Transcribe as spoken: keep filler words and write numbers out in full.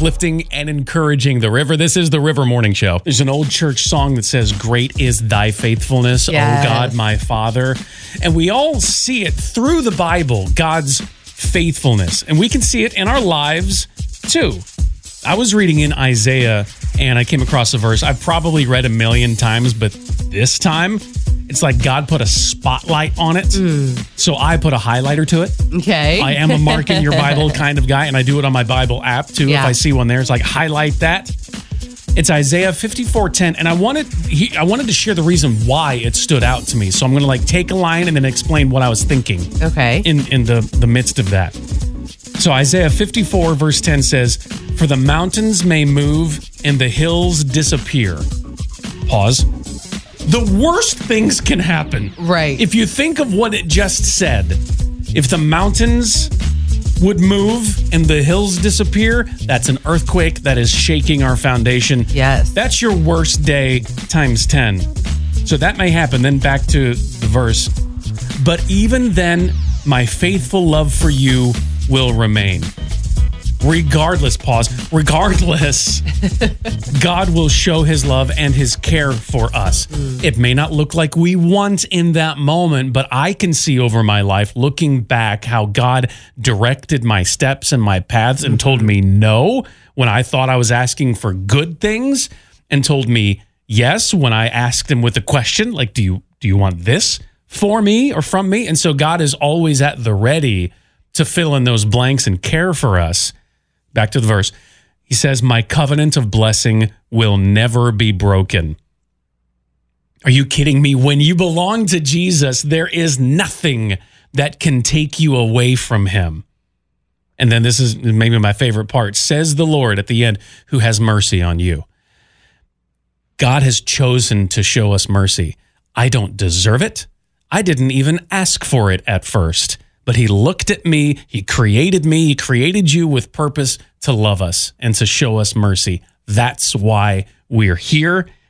uplifting and encouraging the river. This is the River Morning Show. There's an old church song that says, "Great is thy faithfulness, Yes. O God, my Father." And we all see it through the Bible, God's faithfulness. And we can see it in our lives too. I was reading in Isaiah and I came across a verse I've probably read a million times, but this time it's like God put a spotlight on it. Mm. So I put a highlighter to it. Okay. I am a mark in your Bible kind of guy, and I do it on my Bible app too. Yeah. If I see one there, it's like highlight that. It's Isaiah fifty-four ten, and I wanted he, I wanted to share the reason why it stood out to me. So I'm going to like take a line and then explain what I was thinking. Okay. In in the the midst of that. So Isaiah fifty-four verse ten says, "For the mountains may move and the hills disappear." Pause. The worst things can happen. Right. If you think of what it just said, if the mountains would move and the hills disappear, that's an earthquake that is shaking our foundation. Yes. That's your worst day times ten. So that may happen. Then back to the verse. "But even then, my faithful love for you will remain." Regardless, pause, regardless, God will show his love and his care for us. Mm. It may not look like we want in that moment, but I can see over my life, looking back, how God directed my steps and my paths and told me no when I thought I was asking for good things, and told me yes when I asked him with a question, like, do you, do you want this for me or from me? And so God is always at the ready to fill in those blanks and care for us. Back to the verse. He says, "My covenant of blessing will never be broken." Are you kidding me? When you belong to Jesus, there is nothing that can take you away from him. And then this is maybe my favorite part. "Says the Lord," at the end, "who has mercy on you." God has chosen to show us mercy. I don't deserve it. I didn't even ask for it at first. But he looked at me, he created me, he created you with purpose to love us and to show us mercy. That's why we're here.